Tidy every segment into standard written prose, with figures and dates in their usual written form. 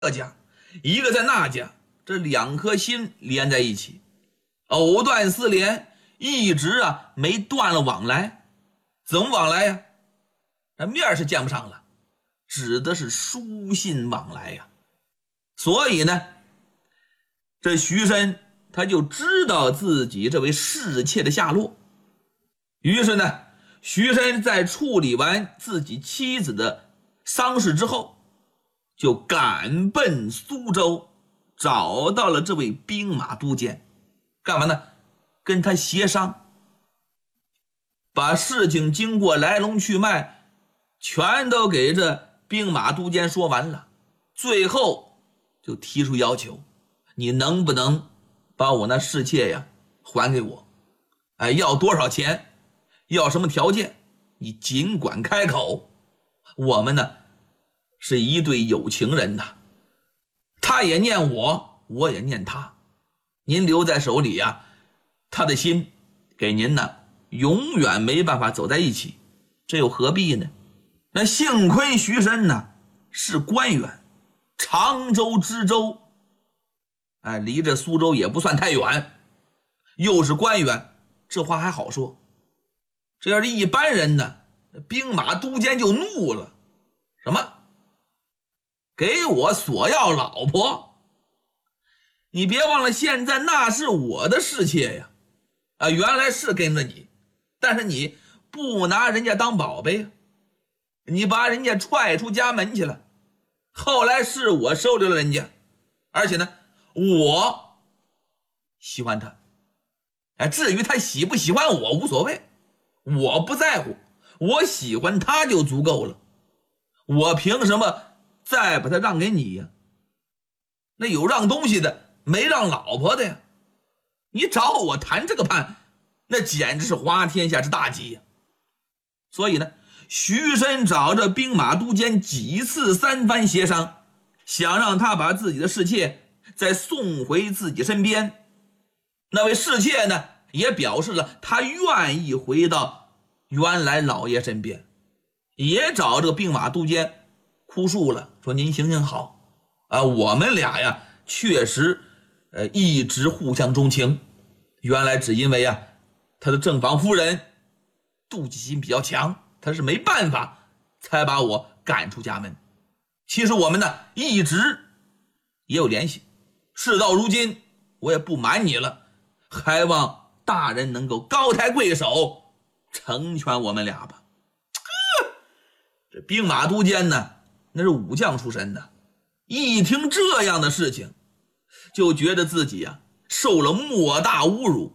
家，一个在那家，这两颗心连在一起，藕断丝连，一直没断了往来。怎么往来呀？面是见不上了，指的是书信往来呀。所以呢，这徐申他就知道自己这位侍妾的下落。于是呢，徐申在处理完自己妻子的丧事之后，就赶奔苏州，找到了这位兵马都监，干嘛呢？跟他协商，把事情经过来龙去脉全都给这兵马都监说完了，最后就提出要求，你能不能把我那侍妾呀还给我？要多少钱，要什么条件，你尽管开口。我们呢是一对有情人呐，他也念我，我也念他，您留在手里呀，他的心给您呢永远没办法走在一起，这又何必呢？那幸亏徐申呢是官员，常州知州，离这苏州也不算太远，又是官员，这话还好说。这要是一般人呢，兵马都监就怒了，什么？给我索要老婆？你别忘了，现在那是我的侍妾呀！原来是跟着你，但是你不拿人家当宝贝，你把人家踹出家门去了。后来是我收留了人家，而且呢，我喜欢他。至于他喜不喜欢我无所谓，我不在乎，我喜欢他就足够了。我凭什么再把他让给你呀？那有让东西的，没让老婆的呀。你找我谈这个判，那简直是滑天下之大稽呀。所以呢，徐申找着兵马都监几次三番协商，想让他把自己的侍妾再送回自己身边。那位侍妾呢也表示了他愿意回到原来老爷身边，也找这个兵马都监哭诉了，说您行行好我们俩呀确实一直互相钟情，原来只因为他的正房夫人妒忌心比较强，他是没办法才把我赶出家门。其实我们呢一直也有联系，事到如今我也不瞒你了，还望大人能够高抬贵手成全我们俩吧。这兵马都监呢那是武将出身的，一听这样的事情就觉得自己受了莫大侮辱。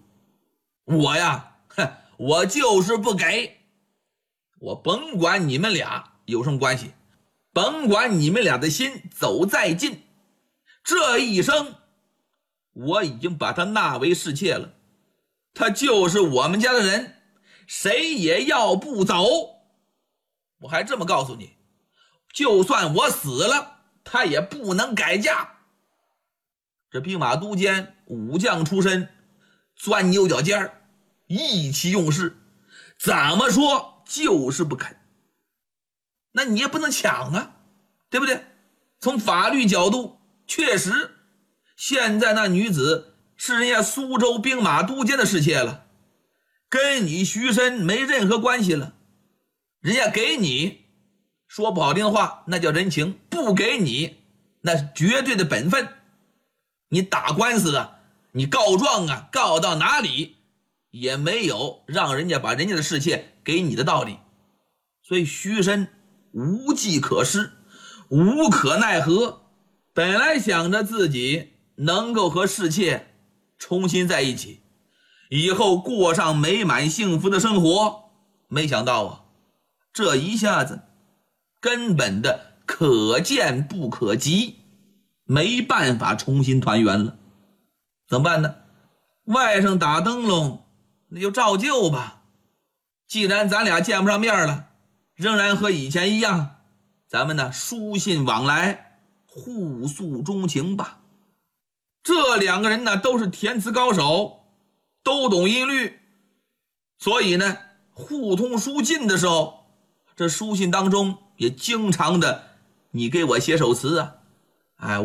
我就是不给，我甭管你们俩有什么关系，甭管你们俩的心走再近，这一生我已经把他纳为侍妾了，他就是我们家的人，谁也要不走。我还这么告诉你，就算我死了，他也不能改嫁。这兵马都监武将出身，钻牛角尖儿，意气用事，怎么说就是不肯。那你也不能抢对不对？从法律角度，确实现在那女子是人家苏州兵马都监的侍妾了，跟你徐申没任何关系了。人家给你，说不好听的话那叫人情，不给你那是绝对的本分。你打官司你告状告到哪里也没有让人家把人家的侍妾给你的道理。所以徐申无计可施，无可奈何，本来想着自己能够和侍妾重新在一起，以后过上美满幸福的生活，没想到这一下子根本的可见不可及，没办法重新团圆了。怎么办呢？外甥打灯笼，那就照旧吧。既然咱俩见不上面了，仍然和以前一样，咱们呢书信往来，互诉衷情吧。这两个人呢都是填词高手，都懂音律，所以呢互通书信的时候，这书信当中也经常的你给我写首词哎，